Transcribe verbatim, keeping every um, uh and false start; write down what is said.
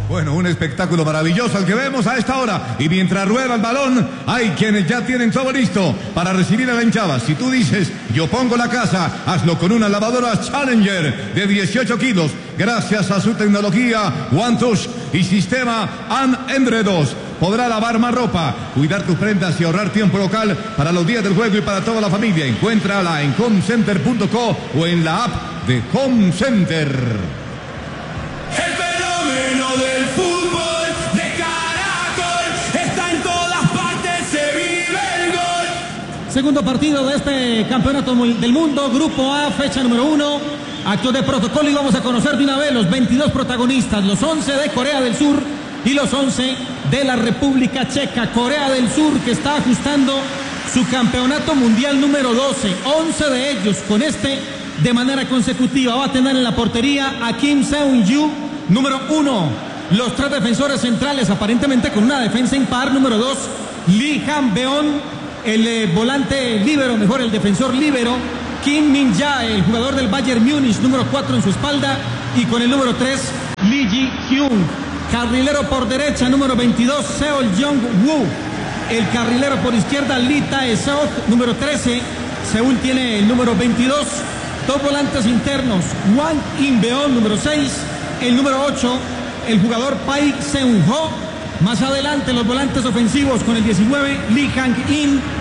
Bueno, un espectáculo maravilloso el que vemos a esta hora. Y mientras rueda el balón, hay quienes ya tienen todo listo para recibir a la hinchada. Si tú dices, yo pongo la casa, hazlo con una lavadora Challenger de dieciocho kilos. Gracias a su tecnología One Touch y sistema Andre dos. Podrá lavar más ropa, cuidar tus prendas y ahorrar tiempo local para los días del juego y para toda la familia. Encuéntrala en home center punto co o en la app de Home Center. Del fútbol de Caracol está en todas partes, se vive el gol. Segundo partido de este campeonato del mundo, Grupo A, fecha número uno. Acto de protocolo y vamos a conocer de una vez los veintidós protagonistas, los once de Corea del Sur y los once de la República Checa. Corea del Sur que está ajustando su campeonato mundial número doce, once de ellos con este de manera consecutiva. Va a tener en la portería a Kim Seung-ju, número uno. Los tres defensores centrales, aparentemente con una defensa impar. Número dos, Lee Han-beon, el eh, volante líbero, mejor el defensor líbero. Kim Min-ja, el jugador del Bayern Múnich, número cuatro en su espalda. Y con el número tres, Lee Ji-hyun. Carrilero por derecha, número veintidós, Seol Jong-woo. El carrilero por izquierda, Lee Tae-seok, número trece. Seúl tiene el número veintidós. Dos volantes internos, Wang In-beon, número seis. El número ocho, el jugador Pai Seung-ho. Más adelante los volantes ofensivos con el diecinueve, Lee Hang-in.